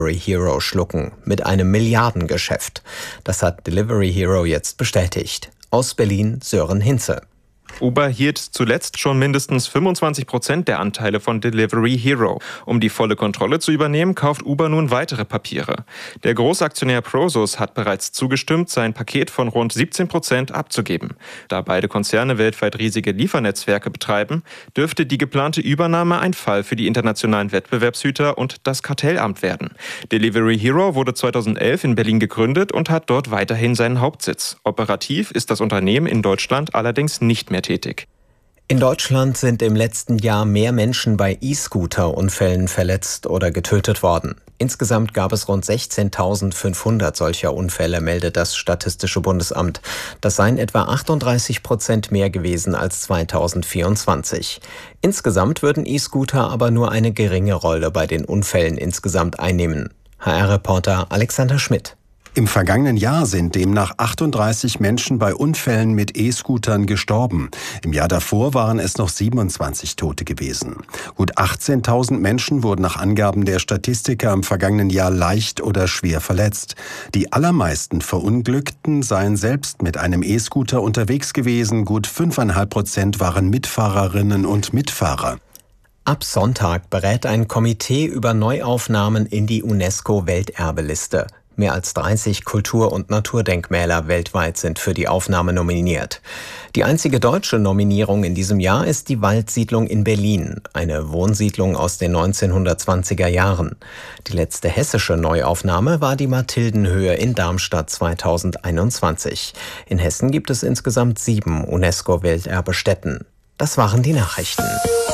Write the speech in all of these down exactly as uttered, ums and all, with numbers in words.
Delivery Hero schlucken, mit einem Milliardengeschäft. Das hat Delivery Hero jetzt bestätigt. Aus Berlin Sören Hinze. Uber hielt zuletzt schon mindestens fünfundzwanzig Prozent der Anteile von Delivery Hero. Um die volle Kontrolle zu übernehmen, kauft Uber nun weitere Papiere. Der Großaktionär Prosus hat bereits zugestimmt, sein Paket von rund siebzehn Prozent abzugeben. Da beide Konzerne weltweit riesige Liefernetzwerke betreiben, dürfte die geplante Übernahme ein Fall für die internationalen Wettbewerbshüter und das Kartellamt werden. Delivery Hero wurde zweitausendelf in Berlin gegründet und hat dort weiterhin seinen Hauptsitz. Operativ ist das Unternehmen in Deutschland allerdings nicht mehr tätig. In Deutschland sind im letzten Jahr mehr Menschen bei E-Scooter-Unfällen verletzt oder getötet worden. Insgesamt gab es rund sechzehntausendfünfhundert solcher Unfälle, meldet das Statistische Bundesamt. Das seien etwa achtunddreißig Prozent mehr gewesen als zweitausendvierundzwanzig. Insgesamt würden E-Scooter aber nur eine geringe Rolle bei den Unfällen insgesamt einnehmen. H R-Reporter Alexander Schmidt. Im vergangenen Jahr sind demnach achtunddreißig Menschen bei Unfällen mit E-Scootern gestorben. Im Jahr davor waren es noch siebenundzwanzig Tote gewesen. Gut achtzehntausend Menschen wurden nach Angaben der Statistiker im vergangenen Jahr leicht oder schwer verletzt. Die allermeisten Verunglückten seien selbst mit einem E-Scooter unterwegs gewesen. Gut fünfeinhalb Prozent waren Mitfahrerinnen und Mitfahrer. Ab Sonntag berät ein Komitee über Neuaufnahmen in die UNESCO-Welterbeliste. Mehr als dreißig Kultur- und Naturdenkmäler weltweit sind für die Aufnahme nominiert. Die einzige deutsche Nominierung in diesem Jahr ist die Waldsiedlung in Berlin, eine Wohnsiedlung aus den neunzehnhundertzwanziger Jahren. Die letzte hessische Neuaufnahme war die Mathildenhöhe in Darmstadt zweitausendeinundzwanzig. In Hessen gibt es insgesamt sieben UNESCO-Welterbestätten. Das waren die Nachrichten.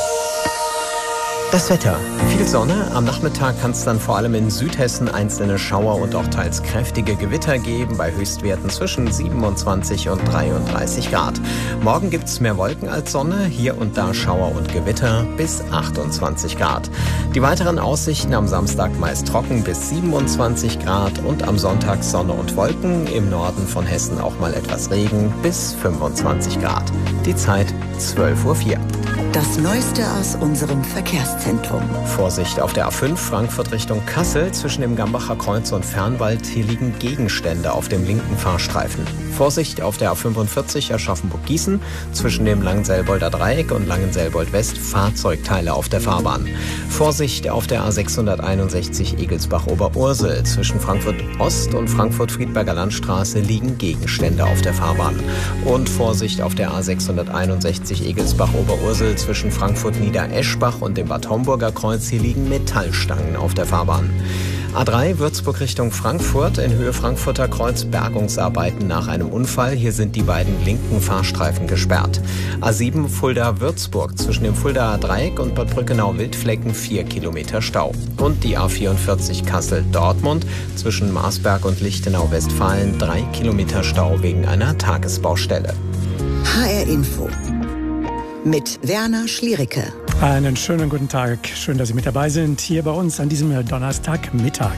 Das Wetter. Viel Sonne. Am Nachmittag kann es dann vor allem in Südhessen einzelne Schauer und auch teils kräftige Gewitter geben, bei Höchstwerten zwischen siebenundzwanzig und dreiunddreißig Grad. Morgen gibt es mehr Wolken als Sonne, hier und da Schauer und Gewitter bis achtundzwanzig Grad. Die weiteren Aussichten am Samstag meist trocken bis siebenundzwanzig Grad und am Sonntag Sonne und Wolken, im Norden von Hessen auch mal etwas Regen bis fünfundzwanzig Grad. Die Zeit zwölf Uhr vier. Das Neueste aus unserem Verkehrszentrum. Vorsicht auf der A fünf Frankfurt Richtung Kassel. Zwischen dem Gambacher Kreuz und Fernwald. Hier liegen Gegenstände auf dem linken Fahrstreifen. Vorsicht auf der A fünfundvierzig Aschaffenburg-Gießen. Zwischen dem Langenselbolder Dreieck und Langenselbold-West Fahrzeugteile auf der Fahrbahn. Vorsicht auf der A sechshunderteinundsechzig Egelsbach-Oberursel. Zwischen Frankfurt Ost und Frankfurt-Friedberger Landstraße liegen Gegenstände auf der Fahrbahn. Und Vorsicht auf der A sechshunderteinundsechzig Egelsbach-Oberursel. Zwischen Frankfurt-Niedereschbach und dem Bad Homburger Kreuz. Hier liegen Metallstangen auf der Fahrbahn. A drei Würzburg Richtung Frankfurt, in Höhe Frankfurter Kreuz Bergungsarbeiten nach einem Unfall. Hier sind die beiden linken Fahrstreifen gesperrt. A sieben Fulda-Würzburg, zwischen dem Fuldaer Dreieck und Bad Brückenau-Wildflecken vier Kilometer Stau. Und die A vierundvierzig Kassel-Dortmund, zwischen Marsberg und Lichtenau-Westfalen drei Kilometer Stau wegen einer Tagesbaustelle. H R Info mit Werner Schliericke. Einen schönen guten Tag. Schön, dass Sie mit dabei sind, hier bei uns an diesem Donnerstagmittag.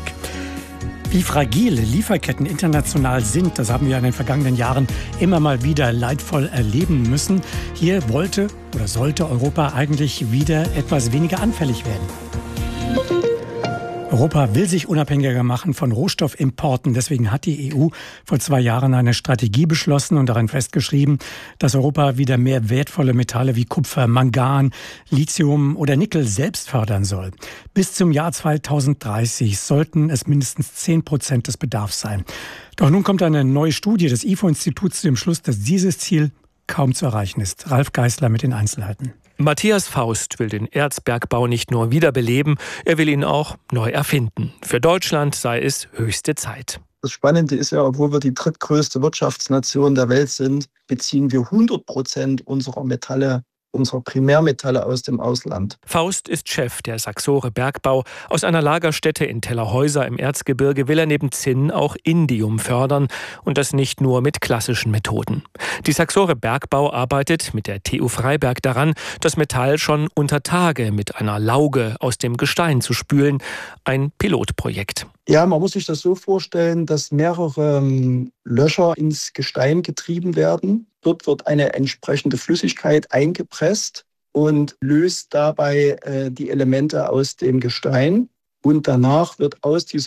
Wie fragil Lieferketten international sind, das haben wir in den vergangenen Jahren immer mal wieder leidvoll erleben müssen. Hier wollte oder sollte Europa eigentlich wieder etwas weniger anfällig werden. Europa will sich unabhängiger machen von Rohstoffimporten. Deswegen hat die E U vor zwei Jahren eine Strategie beschlossen und darin festgeschrieben, dass Europa wieder mehr wertvolle Metalle wie Kupfer, Mangan, Lithium oder Nickel selbst fördern soll. Bis zum Jahr zweitausenddreißig sollten es mindestens zehn Prozent des Bedarfs sein. Doch nun kommt eine neue Studie des I F O-Instituts zu dem Schluss, dass dieses Ziel kaum zu erreichen ist. Ralf Geißler mit den Einzelheiten. Matthias Faust will den Erzbergbau nicht nur wiederbeleben, er will ihn auch neu erfinden. Für Deutschland sei es höchste Zeit. Das Spannende ist ja, obwohl wir die drittgrößte Wirtschaftsnation der Welt sind, beziehen wir hundert Prozent unserer Metalle, unserer Primärmetalle aus dem Ausland. Faust ist Chef der Saxore Bergbau. Aus einer Lagerstätte in Tellerhäuser im Erzgebirge will er neben Zinn auch Indium fördern. Und das nicht nur mit klassischen Methoden. Die Saxore Bergbau arbeitet mit der T U Freiberg daran, das Metall schon unter Tage mit einer Lauge aus dem Gestein zu spülen. Ein Pilotprojekt. Ja, man muss sich das so vorstellen, dass mehrere Löcher ins Gestein getrieben werden. Dort wird eine entsprechende Flüssigkeit eingepresst und löst dabei äh, die Elemente aus dem Gestein. Und danach wird aus dieser